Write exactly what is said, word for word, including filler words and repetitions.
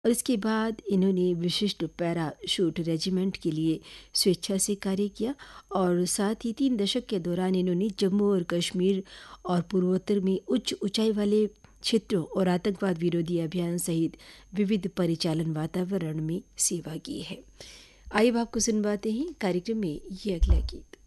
और इसके बाद इन्होंने विशिष्ट पैराशूट रेजिमेंट के लिए स्वेच्छा से कार्य किया और साथ ही तीन दशक के दौरान इन्होंने जम्मू और कश्मीर और पूर्वोत्तर में उच्च ऊंचाई वाले क्षेत्रों और आतंकवाद विरोधी अभियान सहित विविध परिचालन वातावरण में सेवा की है। आइए अब आपको सुनवाते हैं कार्यक्रम में ये अगला गीत।